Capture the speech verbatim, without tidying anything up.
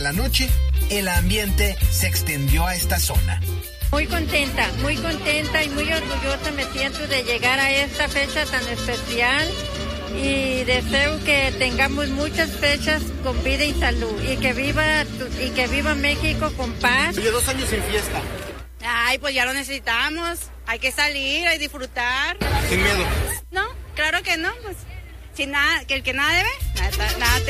La noche, el ambiente se extendió a esta zona. Muy contenta, muy contenta y muy orgullosa me siento de llegar a esta fecha tan especial y deseo que tengamos muchas fechas con vida y salud y que viva y que viva México con paz. Oye, dos años sin fiesta. Ay, pues ya lo necesitamos. Hay que salir, hay que disfrutar. Sin miedo. No, claro que no, pues sin nada, que el que nada debe, nada, nada